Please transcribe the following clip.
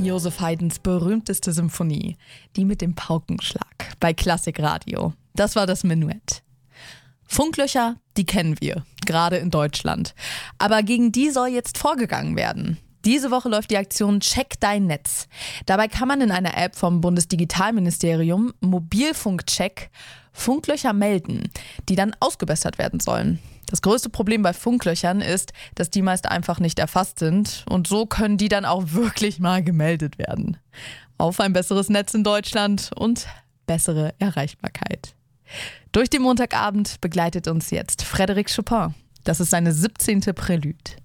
Joseph Haydns berühmteste Symphonie, die mit dem Paukenschlag bei Klassikradio. Das war das Menuett. Funklöcher, die kennen wir, gerade in Deutschland. Aber gegen die soll jetzt vorgegangen werden. Diese Woche läuft die Aktion Check dein Netz. Dabei kann man in einer App vom Bundesdigitalministerium Mobilfunkcheck Funklöcher melden, die dann ausgebessert werden sollen. Das größte Problem bei Funklöchern ist, dass die meist einfach nicht erfasst sind und so können die dann auch wirklich mal gemeldet werden. Auf ein besseres Netz in Deutschland und bessere Erreichbarkeit. Durch den Montagabend begleitet uns jetzt Frédéric Chopin. Das ist seine 17. Prälude.